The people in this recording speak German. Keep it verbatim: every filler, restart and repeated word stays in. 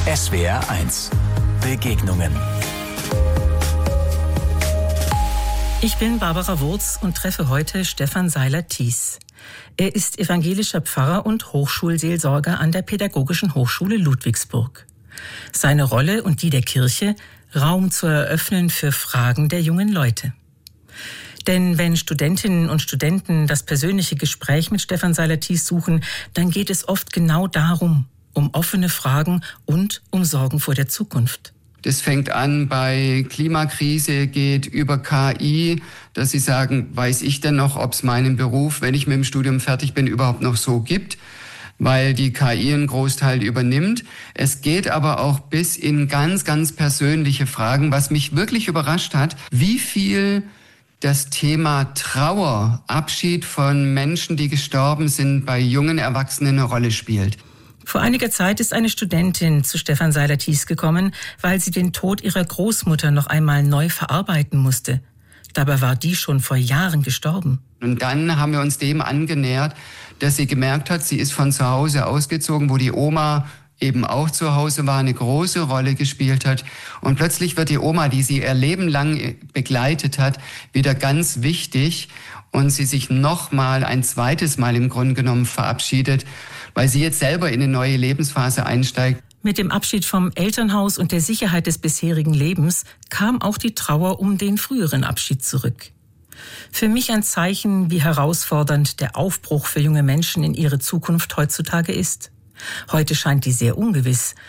S W R eins. Begegnungen. Ich bin Barbara Wurz und treffe heute Stefan Seiler-Thies. Er ist evangelischer Pfarrer und Hochschulseelsorger an der Pädagogischen Hochschule Ludwigsburg. Seine Rolle und die der Kirche, Raum zu eröffnen für Fragen der jungen Leute. Denn wenn Studentinnen und Studenten das persönliche Gespräch mit Stefan Seiler-Thies suchen, dann geht es oft genau darum, um offene Fragen und um Sorgen vor der Zukunft. Das fängt an bei Klimakrise, geht über K I, dass sie sagen, weiß ich denn noch, ob es meinen Beruf, wenn ich mit dem Studium fertig bin, überhaupt noch so gibt, weil die K I einen Großteil übernimmt. Es geht aber auch bis in ganz, ganz persönliche Fragen, was mich wirklich überrascht hat, wie viel das Thema Trauer, Abschied von Menschen, die gestorben sind, bei jungen Erwachsenen eine Rolle spielt. Vor einiger Zeit ist eine Studentin zu Stefan Seiler-Thies gekommen, weil sie den Tod ihrer Großmutter noch einmal neu verarbeiten musste. Dabei war die schon vor Jahren gestorben. Und dann haben wir uns dem angenähert, dass sie gemerkt hat, sie ist von zu Hause ausgezogen, wo die Oma eben auch zu Hause war, eine große Rolle gespielt hat. Und plötzlich wird die Oma, die sie ihr Leben lang begleitet hat, wieder ganz wichtig und sie sich noch mal ein zweites Mal im Grunde genommen verabschiedet, weil sie jetzt selber in eine neue Lebensphase einsteigt. Mit dem Abschied vom Elternhaus und der Sicherheit des bisherigen Lebens kam auch die Trauer um den früheren Abschied zurück. Für mich ein Zeichen, wie herausfordernd der Aufbruch für junge Menschen in ihre Zukunft heutzutage ist. Heute scheint die sehr ungewiss